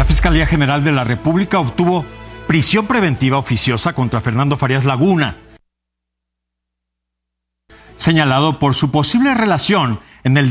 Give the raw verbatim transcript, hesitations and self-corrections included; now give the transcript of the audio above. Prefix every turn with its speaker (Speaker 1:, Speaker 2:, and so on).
Speaker 1: La Fiscalía General de la República obtuvo prisión preventiva oficiosa contra Fernando Farías Laguna, señalado por su posible relación en el